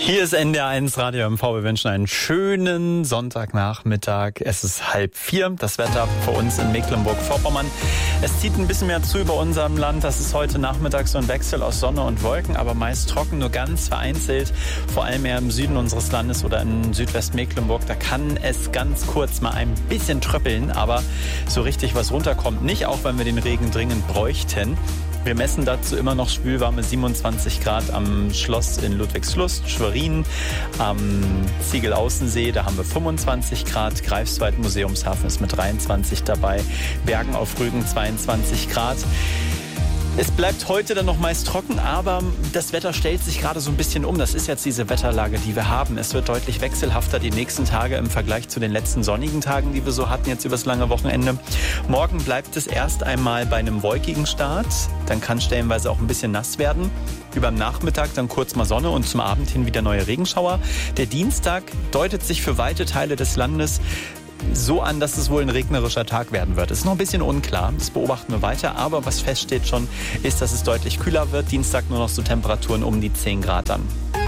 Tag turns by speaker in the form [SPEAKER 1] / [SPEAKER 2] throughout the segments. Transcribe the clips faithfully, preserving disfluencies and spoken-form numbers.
[SPEAKER 1] Hier ist N D R eins Radio M V. Wir wünschen einen schönen Sonntagnachmittag. Es ist halb vier. Das Wetter für uns in Mecklenburg-Vorpommern. Es zieht ein bisschen mehr zu über unserem Land. Das ist heute Nachmittag so ein Wechsel aus Sonne und Wolken, aber meist trocken, nur ganz vereinzelt. Vor allem eher im Süden unseres Landes oder in Südwestmecklenburg. Da kann es ganz kurz mal ein bisschen tröppeln, aber so richtig was runterkommt nicht, auch wenn wir den Regen dringend bräuchten. Wir messen dazu immer noch schwülwarme siebenundzwanzig Grad am Schloss in Ludwigslust, Schwerin, am Ziegelaußensee, da haben wir fünfundzwanzig Grad, Greifswald Museumshafen ist mit dreiundzwanzig dabei, Bergen auf Rügen zweiundzwanzig Grad. Es bleibt heute dann noch meist trocken, aber das Wetter stellt sich gerade so ein bisschen um. Das ist jetzt diese Wetterlage, die wir haben. Es wird deutlich wechselhafter die nächsten Tage im Vergleich zu den letzten sonnigen Tagen, die wir so hatten jetzt übers lange Wochenende. Morgen bleibt es erst einmal bei einem wolkigen Start. Dann kann stellenweise auch ein bisschen nass werden. Über den Nachmittag dann kurz mal Sonne und zum Abend hin wieder neue Regenschauer. Der Dienstag deutet sich für weite Teile des Landes so an, dass es wohl ein regnerischer Tag werden wird. Es ist noch ein bisschen unklar, das beobachten wir weiter, aber was feststeht schon, ist, dass es deutlich kühler wird. Dienstag nur noch so Temperaturen um die zehn Grad dann.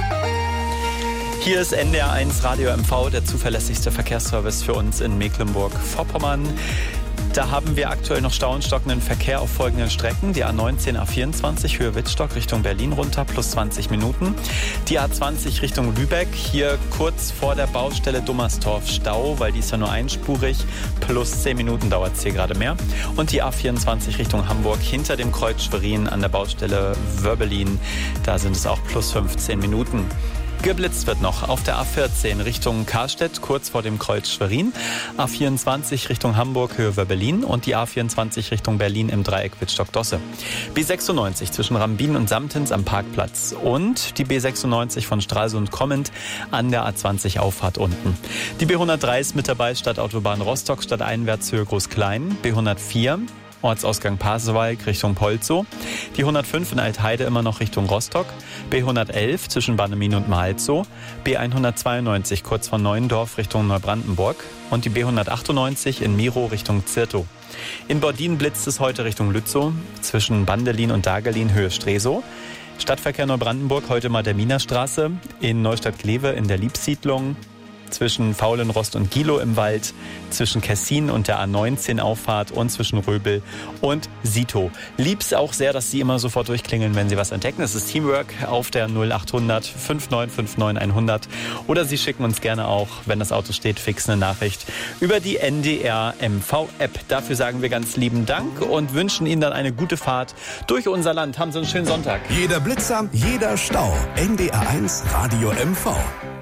[SPEAKER 1] Hier ist N D R eins Radio M V, der zuverlässigste Verkehrsservice für uns in Mecklenburg-Vorpommern. Da haben wir aktuell noch Stau und stockenden Verkehr auf folgenden Strecken. Die A neunzehn, A vierundzwanzig, Höhe Wittstock Richtung Berlin runter, plus zwanzig Minuten. Die A zwanzig Richtung Lübeck, hier kurz vor der Baustelle Dummerstorf Stau, weil die ist ja nur einspurig, plus zehn Minuten dauert es hier gerade mehr. Und die A vierundzwanzig Richtung Hamburg, hinter dem Kreuz Schwerin an der Baustelle Wörbelin, da sind es auch plus fünfzehn Minuten. Geblitzt wird noch auf der A vierzehn Richtung Karstedt, kurz vor dem Kreuz Schwerin, A vierundzwanzig Richtung Hamburg, Höhe Wörbelin und die A vierundzwanzig Richtung Berlin im Dreieck Wittstock-Dosse. B sechsundneunzig zwischen Rambin und Samtens am Parkplatz und die B sechsundneunzig von Stralsund kommend an der A zwanzig Auffahrt unten. Die B hundertdrei ist mit dabei, Stadtautobahn Rostock, stadteinwärts Höhe Groß-Klein, B hundertvier Ortsausgang Pasewalk Richtung Polzow, die hundertfünf in Altheide immer noch Richtung Rostock, B hundertelf zwischen Bannemin und Mahlzow, B hundertzweiundneunzig kurz vor Neuendorf Richtung Neubrandenburg und die B hundertachtundneunzig in Miro Richtung Zirtow. In Bordin blitzt es heute Richtung Lützow, zwischen Bandelin und Dagerlin Höhe Stresow. Stadtverkehr Neubrandenburg heute mal der Minerstraße, in Neustadt-Glewe in der Liebsiedlung, zwischen Faulenrost und Gilo im Wald, zwischen Kessin und der A neunzehn Auffahrt und zwischen Röbel und Sito. Lieb's auch sehr, dass Sie immer sofort durchklingeln, wenn Sie was entdecken. Das ist Teamwork auf der null achthundert fünfundneunzig neunundfünfzig hundert oder Sie schicken uns gerne auch, wenn das Auto steht, fix eine Nachricht über die N D R M V App. Dafür sagen wir ganz lieben Dank und wünschen Ihnen dann eine gute Fahrt durch unser Land. Haben Sie einen schönen Sonntag.
[SPEAKER 2] Jeder Blitzer, jeder Stau. N D R eins Radio M V.